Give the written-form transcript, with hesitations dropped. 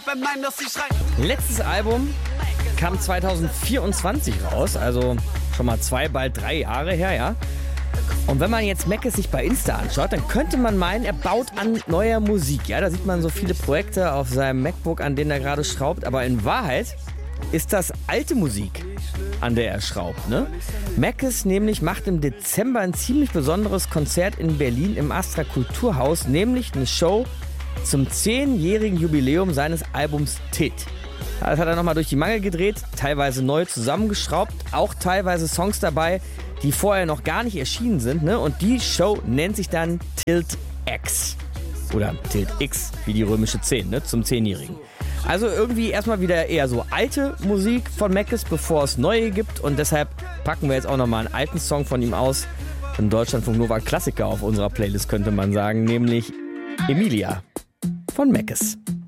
Letztes Album kam 2024 raus, also schon mal 2, bald 3 Jahre her, ja. Und wenn man jetzt Meckes sich bei Insta anschaut, dann könnte man meinen, er baut an neuer Musik. Ja, da sieht man so viele Projekte auf seinem MacBook, an denen er gerade schraubt. Aber in Wahrheit ist das alte Musik, an der er schraubt, ne? Meckes nämlich macht im Dezember ein ziemlich besonderes Konzert in Berlin im Astra Kulturhaus, nämlich eine Show zum 10-jährigen Jubiläum seines Albums Tit. Das hat er nochmal durch die Mangel gedreht, teilweise neu zusammengeschraubt, auch teilweise Songs dabei, die vorher noch gar nicht erschienen sind, ne? Und die Show nennt sich dann Tilt X. Oder Tilt X, wie die römische 10, ne? Zum 10-Jährigen. Also irgendwie erstmal wieder eher so alte Musik von Meckes, bevor es neue gibt. Und deshalb packen wir jetzt auch nochmal einen alten Song von ihm aus. Ein Deutschlandfunk Nova Klassiker auf unserer Playlist, könnte man sagen. Nämlich Emilia von Meckes.